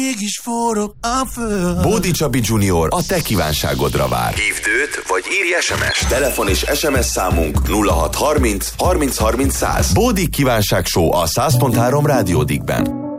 Mégis forog a föld. Bódi Csabi Junior a te kívánságodra vár. Hívd őt, vagy írj SMS-t. Telefon és SMS számunk 0630 30 30 100. Bódi kívánság show a 100.3 Rádiódikben.